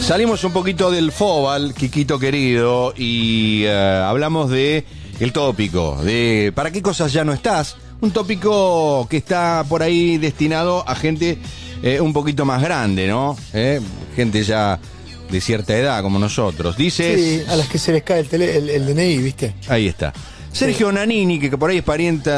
Salimos un poquito del fóbal, Quiquito querido, y hablamos de el tópico, de ¿para qué cosas ya no estás? Un tópico que está por ahí destinado a gente un poquito más grande, ¿no? Gente ya de cierta edad, como nosotros. Dices... Sí, a las que se les cae el DNI, ¿viste? Ahí está. Sergio Nannini, que por ahí es pariente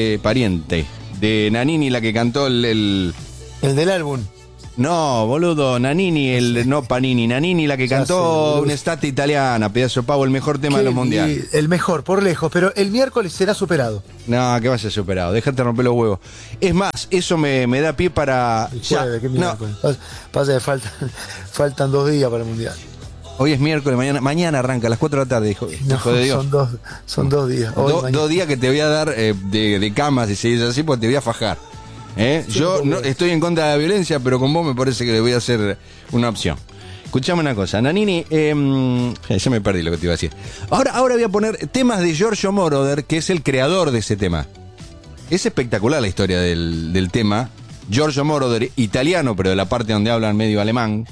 de Nannini, la que cantó el del álbum. No, boludo, Nannini, no Panini, Nannini, la que Ya cantó sé, Un'estate italiana, pedazo de pavo, el mejor tema de los mundiales. El mejor, por lejos, pero el miércoles será superado. No, que vaya superado, déjate romper los huevos. Es más, eso me da pie para... El jueves, ¿qué miércoles? No. Pasa que faltan 2 días para el mundial. Hoy es miércoles, mañana arranca a las 4 de la tarde, hijo de Dios. Son 2 días. Dos días que te voy a dar de camas, si seguís así, pues te voy a fajar. Sí, yo no estoy en contra de la violencia, pero con vos me parece que le voy a hacer una opción. Escuchame una cosa, Nannini, ya me perdí lo que te iba a decir. Ahora voy a poner temas de Giorgio Moroder, que es el creador de ese tema. Es espectacular la historia del tema. Giorgio Moroder, italiano, pero de la parte donde hablan medio alemán,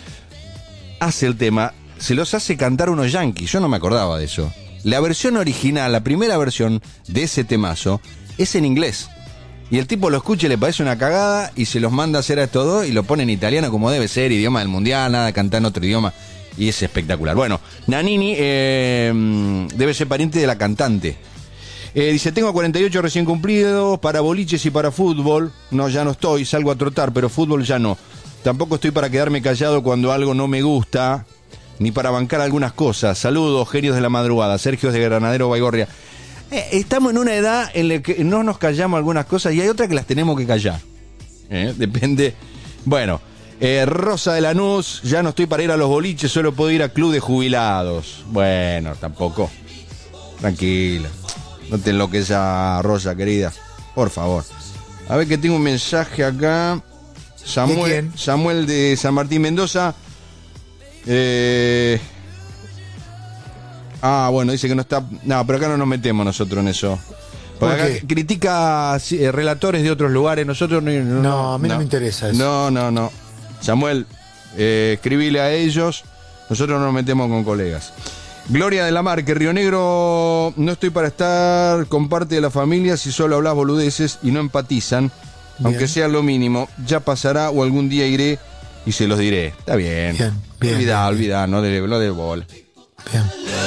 hace el tema, se los hace cantar unos yanquis. Yo no me acordaba de eso. La versión original, la primera versión de ese temazo, es en inglés. Y el tipo lo escucha y le parece una cagada y se los manda a hacer a estos dos y lo pone en italiano como debe ser, idioma del mundial, nada, cantar en otro idioma. Y es espectacular. Bueno, Nannini debe ser pariente de la cantante. Dice, tengo 48 recién cumplidos para boliches y para fútbol. No, ya no estoy, salgo a trotar, pero fútbol ya no. Tampoco estoy para quedarme callado cuando algo no me gusta, ni para bancar algunas cosas. Saludos, genios de la madrugada. Sergio de Granadero Baigorria. Estamos en una edad en la que no nos callamos algunas cosas y hay otras que las tenemos que callar. Depende. Bueno, Rosa de Lanús, ya no estoy para ir a los boliches, solo puedo ir a club de jubilados. Bueno, tampoco. Tranquila. No te enloquezas, Rosa, querida. Por favor. A ver que tengo un mensaje acá. Samuel de San Martín Mendoza. Bueno, dice que no está... No, pero acá no nos metemos nosotros en eso. Porque acá critica relatores de otros lugares. Nosotros no, a mí no me interesa eso. No. Samuel, escribile a ellos. Nosotros no nos metemos con colegas. Gloria de la Mar, que Río Negro no estoy para estar con parte de la familia si solo hablas boludeces y no empatizan. Bien. Aunque sea lo mínimo. Ya pasará o algún día iré y se los diré. Está bien. Olvidá, no de bola. Bien.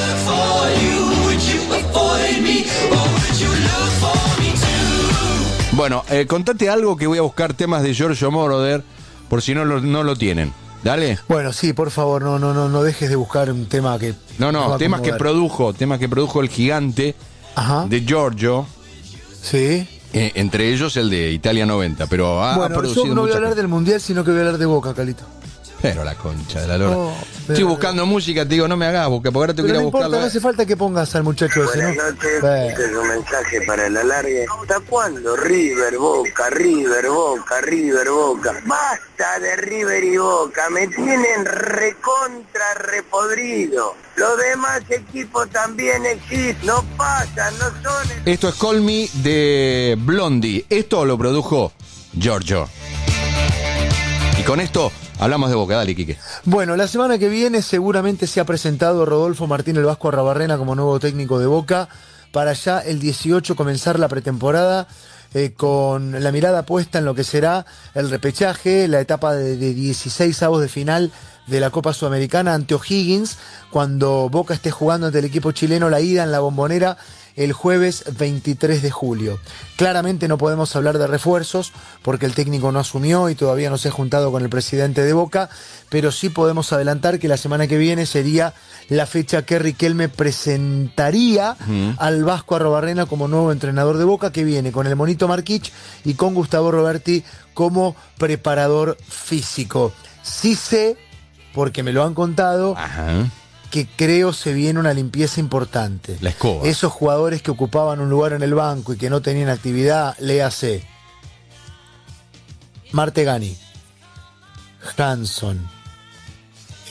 Bueno, contate algo que voy a buscar temas de Giorgio Moroder por si no lo tienen. Dale. Bueno, sí, por favor, no dejes de buscar un tema que... No, temas que produjo el gigante. Ajá. De Giorgio. Sí. Entre ellos el de Italia 90, pero ha producido yo no voy a hablar del mundial, sino que voy a hablar de Boca, Calito. Pero la concha de la lora. Estoy buscando música, te digo, no me hagas, porque ahora te quiero buscarla. No hace falta que pongas al muchacho ese, ¿no? Buenas noches, este es un mensaje para el alargue. ¿Hasta cuándo River, Boca, River, Boca, River, Boca? Basta de River y Boca, me tienen recontra repodrido. Los demás equipos también existen, no pasan, no son... Esto es Call Me de Blondie. Esto lo produjo Giorgio. Y con esto... hablamos de Boca, dale, Quique. Bueno, la semana que viene seguramente se ha presentado Rodolfo Martín el Vasco Arrabarrena como nuevo técnico de Boca, para ya el 18 comenzar la pretemporada con la mirada puesta en lo que será el repechaje, la etapa de 16avos de final de la Copa Sudamericana ante O'Higgins, cuando Boca esté jugando ante el equipo chileno la ida en la Bombonera el jueves 23 de julio. Claramente no podemos hablar de refuerzos porque el técnico no asumió y todavía no se ha juntado con el presidente de Boca, pero sí podemos adelantar que la semana que viene sería la fecha que Riquelme presentaría al Vasco Arrabarrena como nuevo entrenador de Boca, que viene con el Monito Marquich y con Gustavo Roberti como preparador físico. Sí sé, porque me lo han contado, que creo se viene una limpieza importante. La escoba. Esos jugadores que ocupaban un lugar en el banco y que no tenían actividad, léase Martegani, Hanson,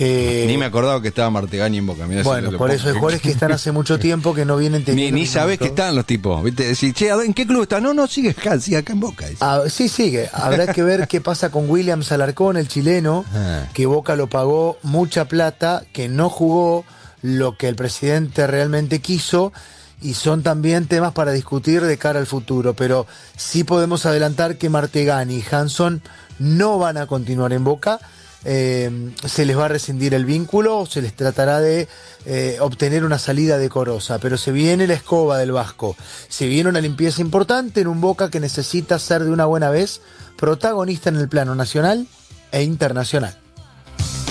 Ni me acordaba que estaba Martegani en Boca. Mirá, bueno, por eso hay jugadores que están hace mucho tiempo que no vienen teniendo ni sabés que están los tipos, ¿viste? Decís, che, ¿en qué club está? No, sigue acá en Boca. Sí, sigue. Habrá que ver qué pasa con Williams Alarcón, el chileno, que Boca lo pagó mucha plata, que no jugó lo que el presidente realmente quiso, y son también temas para discutir de cara al futuro. Pero sí podemos adelantar que Martegani y Hanson no van a continuar en Boca. Se les va a rescindir el vínculo o se les tratará de obtener una salida decorosa, pero se viene la escoba del Vasco, se viene una limpieza importante en un Boca que necesita ser de una buena vez protagonista en el plano nacional e internacional.